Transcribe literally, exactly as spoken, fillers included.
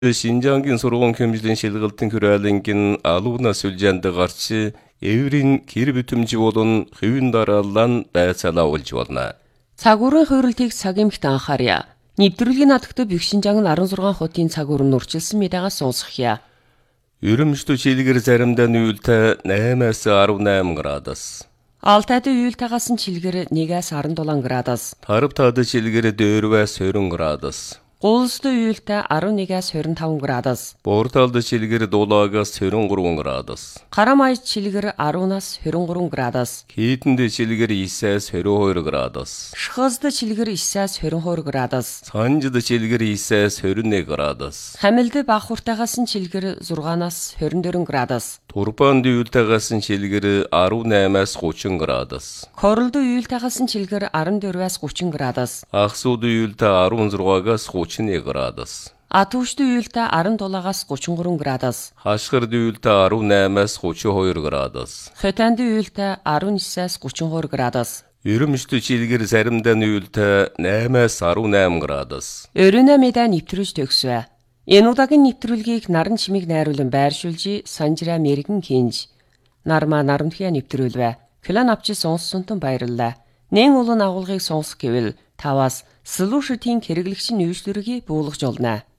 Шинжаангийн сургууль хэмжээний шилгэлтэн хүрээлэнгийн алуунаас үлжээнд гарчи эврийн гэр бүтэмж болон хэвэн дараалан байцаалаа олж болно. Цагуурын хуурилтыг цагимхт анхаарья. Нэвтрүүлгийн надагтав их Шинжаан арван зургаан хотын цагуурын урьдчилсан мэдаагаас сонсгохъя. Ерөмжтө шилгэр заримдаа нүүлтэ наймаас арван найм градус. Алтайд уйлтагаас нь шилгэр нэгээс арван дулаан градус. Тарвтаад шилгэр дөрвөөс хорин градус. Гуулсд уйлтаа арван нэгээс хорин таван градус. Борталд шилгэр дулаагаас хорин гурван градус. Карамайд шилгэр арванаас хорин гурван градус. Хийтэнд шилгэр исээс хорин хоёр градус. Шхазд шилгэр исээс хорин хоёр градус. Санжид шилгэр исээс хорин нэг градус. Хамилд бахуртагаас нь шилгэр зургаанаас хорин дөрвөн градус. Турпанд уйлтагаас нь шилгэр арван наймаас гучин градус. Королд уйлтагаас нь шилгэр арван дөрвөөс гучин градус. Ахсууд уйлтаа арван зургаагаас гучин нэг градус. Атуушд уйлтаа арван дулаагаас гучин гурван градус. Хашгирд уйлтаа арван наймаас гучин хоёр градус. Хотанд уйлтаа арван нисээс гучин хоёр градус. Ерөмжтө шилгэр заримдаа уйлтаа наймаас арван найм градус. Өрөөнө мэдээ нэвтрүүлж төгсвэ. Энэ удаагийн нэвтрүүлгийг наран чимиг найруулан байршуулжи Санжира мэрэгэн хийнж. Нарма нарамтгия нэвтрүүлвэ. Клан авчи сонссонтон баярлалаа. Нэн улан агуулгыг сонсох гэвэл таваас Solution-ийн хэрэглэгчийн нүүжлэргийг буулгаж олно.